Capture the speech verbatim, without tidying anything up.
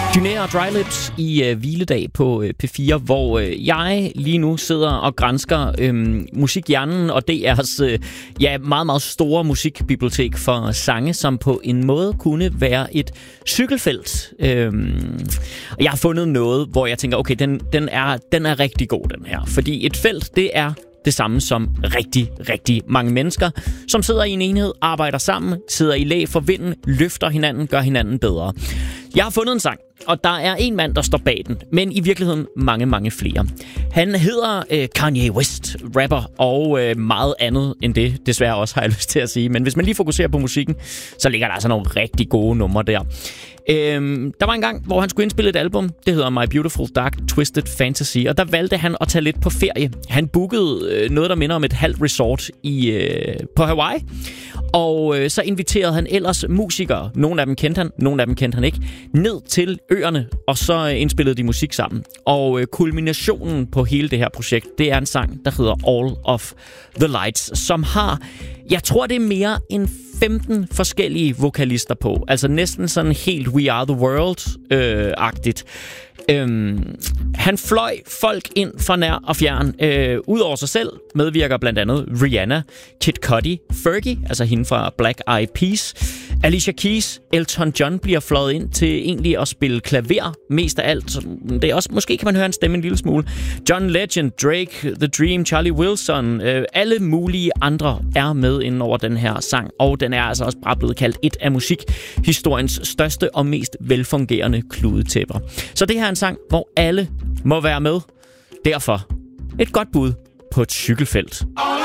Dyné og Dry Lips i øh, hviledag på øh, P fire, hvor øh, jeg lige nu sidder og gransker øh, Musikhjernen og D R's øh, ja, meget, meget store musikbibliotek for sange, som på en måde kunne være et cykelfelt. Øh, jeg har fundet noget, hvor jeg tænker, okay, den, den, er, den er rigtig god, den her. Fordi et felt, det er det samme som rigtig, rigtig mange mennesker, som sidder i en enhed, arbejder sammen, sidder i læ for vinden, løfter hinanden, gør hinanden bedre. Jeg har fundet en sang, og der er en mand, der står bag den, men i virkeligheden mange, mange flere. Han hedder øh, Kanye West, rapper og øh, meget andet end det, desværre også har jeg lyst til at sige. Men hvis man lige fokuserer på musikken, så ligger der altså nogle rigtig gode numre der. Øhm, der var en gang, hvor han skulle indspille et album. Det hedder My Beautiful Dark Twisted Fantasy, og der valgte han at tage lidt på ferie. Han bookede øh, noget, der minder om et halvt resort i, øh, på Hawaii. Og øh, så inviterede han ellers musikere. Nogle af dem kendte han, nogle af dem kendte han ikke, ned til øerne, og så øh, indspillede de musik sammen. Og øh, kulminationen på hele det her projekt, det er en sang, der hedder All of the Lights, som har, jeg tror det er mere end femten forskellige vokalister på. Altså næsten sådan helt We Are The World-agtigt. Øhm, han fløj folk ind fra nær og fjern. Øh, Udover sig selv medvirker blandt andet Rihanna, Kid Cudi, Fergie, altså hende fra Black Eyed Peas, Alicia Keys, Elton John bliver fløjet ind til egentlig at spille klaver mest af alt. Så det er også, måske kan man høre en stemme en lille smule. John Legend, Drake, The Dream, Charlie Wilson, øh, alle mulige andre er med inden over den her sang, og den er altså også bare blevet kaldt et af musikhistoriens største og mest velfungerende kludetæpper. Så det her er en sang, hvor alle må være med. Derfor et godt bud på et cykelfelt.